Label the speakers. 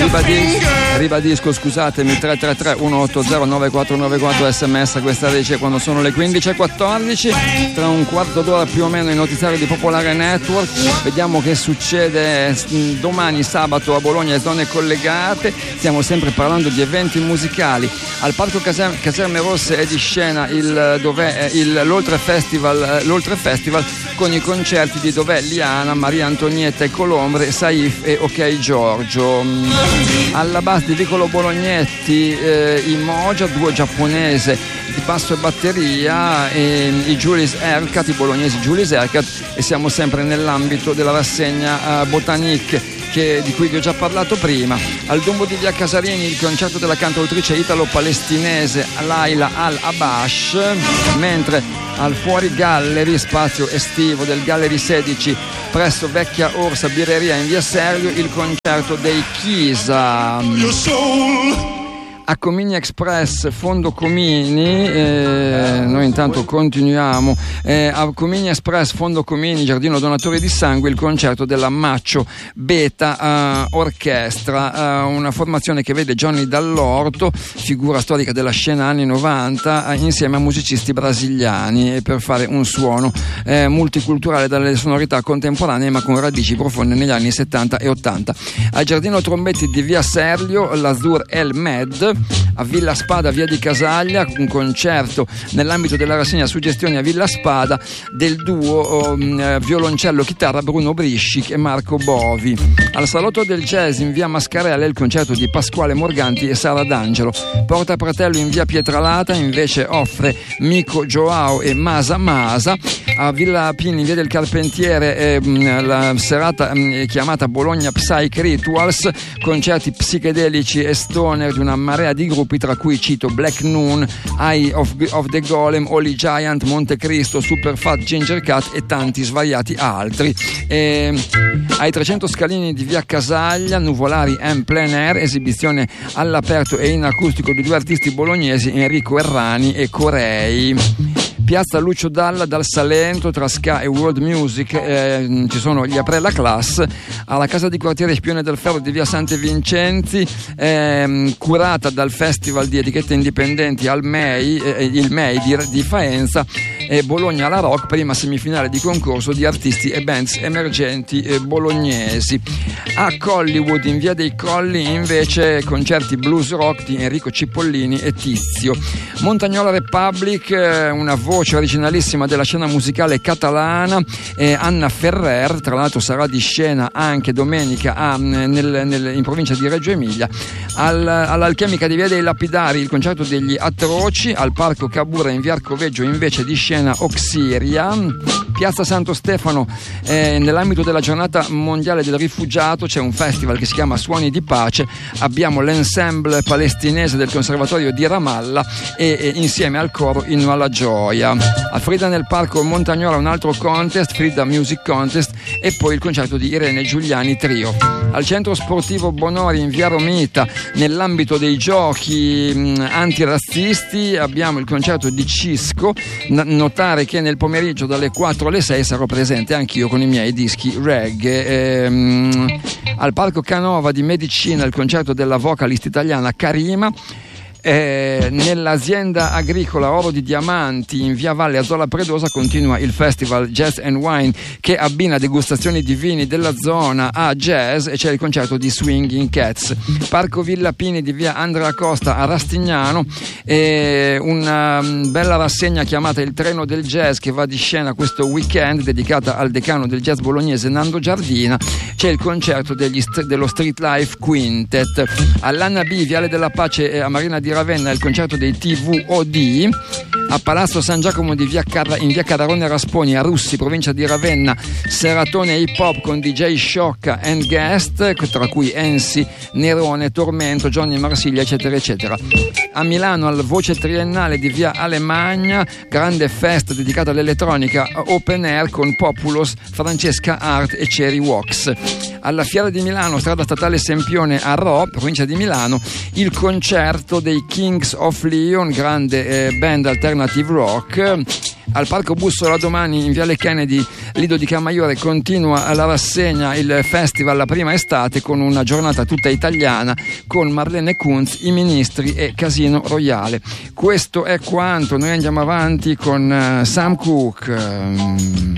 Speaker 1: Ribadisco, scusatemi, 333 180 9494 sms, questa dice quando sono le 15:14, tra un quarto d'ora più o meno i notiziari di Popolare Network. Vediamo che succede domani sabato a Bologna e zone collegate. Stiamo sempre parlando di eventi musicali. Al Parco Caserme Rosse è di scena l'Oltre Festival con i concerti di Dov'è Liana, Maria Antonietta e Colombre, Saif e Ok Giorgio. Alla base di Vicolo Bolognetti in Mogia, duo giapponese di basso e batteria, i bolognesi Julius Ercat, e siamo sempre nell'ambito della rassegna Botanique di cui vi ho già parlato prima. Al Dumbo di via Casarini il concerto della cantautrice italo-palestinese Laila Al-Abash, mentre al Fuori Gallery, spazio estivo del Gallery 16 presso Vecchia Orsa Birreria in via Serlio, il concerto dei Chisa. A Comini Express, Fondo Comini, noi intanto continuiamo, a Comini Express, Fondo Comini, Giardino Donatori di Sangue, il concerto della Maccio Beta Orchestra, una formazione che vede Johnny Dall'Orto, figura storica della scena anni 90, insieme a musicisti brasiliani, per fare un suono multiculturale dalle sonorità contemporanee ma con radici profonde negli anni 70 e 80. Al Giardino Trombetti di via Serlio, l'Azur El Med. A Villa Spada, via di Casaglia, un concerto nell'ambito della rassegna Suggestioni a Villa Spada del duo violoncello-chitarra Bruno Briscic e Marco Bovi. Al Salotto del Jazz in via Mascarella il concerto di Pasquale Morganti e Sara D'Angelo. Porta Pratello in via Pietralata invece offre Mico Joao e Masa Masa. A Villa Pini in via del Carpentiere la serata chiamata Bologna Psych Rituals, concerti psichedelici e stoner di una marea di gruppi, tra cui cito Black Noon, Eye of the Golem, Holy Giant, Monte Cristo, Superfat, Ginger Cat e tanti svariati altri. Ai 300 Scalini di via Casaglia, Nuvolari en plein air, esibizione all'aperto e in acustico di due artisti bolognesi, Enrico Errani e Corei. Piazza Lucio Dalla, dal Salento, tra ska e world music, ci sono gli Aprella Class. Alla casa di quartiere Spione del Ferro di via Sante Vincenzi, curata dal Festival di Etichette Indipendenti il MEI di Faenza, e Bologna alla Rock, prima semifinale di concorso di artisti e bands emergenti bolognesi. A Collywood in via dei Colli invece concerti blues rock di Enrico Cipollini e Tizio. Montagnola Republic, una voce originalissima della scena musicale catalana, Anna Ferrer, tra l'altro sarà di scena anche domenica in provincia di Reggio Emilia. All'Alchemica di via dei Lapidari il concerto degli Atroci. Al Parco Cabura in via Arcoveggio invece di scena Oxiria. Piazza Santo Stefano, nell'ambito della giornata mondiale del rifugiato c'è un festival che si chiama Suoni di Pace. Abbiamo l'ensemble palestinese del Conservatorio di Ramallah e insieme al coro Inno alla Gioia. A Frida nel Parco Montagnola un altro contest, Frida Music Contest, e poi il concerto di Irene Giuliani Trio. Al Centro Sportivo Bonori in via Romita, nell'ambito dei giochi antirazzisti, abbiamo il concerto di Cisco. Notare che nel pomeriggio dalle 4 alle 6 sarò presente anch'io con i miei dischi reggae. Al Parco Canova di Medicina il concerto della vocalist italiana Karima. Nell'azienda agricola Oro di Diamanti in via Valle Azola Predosa continua il festival Jazz and Wine, che abbina degustazioni di vini della zona a jazz, e c'è il concerto di Swinging Cats. Parco Villa Pini di via Andrea Costa a Rastignano, una bella rassegna chiamata Il Treno del Jazz che va di scena questo weekend, dedicata al decano del jazz bolognese Nando Giardina. C'è il concerto dello Street Life Quintet. All'Anna B, Viale della Pace a Marina di Ravenna il concerto dei TVOD. A Palazzo San Giacomo in via Cararone Rasponi a Russi, provincia di Ravenna, seratone hip hop con DJ Sciocca and guest, tra cui Ensi, Nerone, Tormento, Johnny Marsiglia, eccetera eccetera. A Milano al Voce Triennale di via Alemagna, grande festa dedicata all'elettronica open air con Populous, Francesca Art e Cherry Wax. Alla Fiera di Milano, strada statale Sempione a Rho, provincia di Milano, il concerto dei Kings of Leon, grande band alternativa alternative rock. Al Parco Bussola domani in Viale Kennedy, Lido di Camaiore, continua la rassegna, il festival La Prima Estate, con una giornata tutta italiana con Marlene Kunz, I Ministri e Casino Royale. Questo è quanto, noi andiamo avanti con Sam Cooke.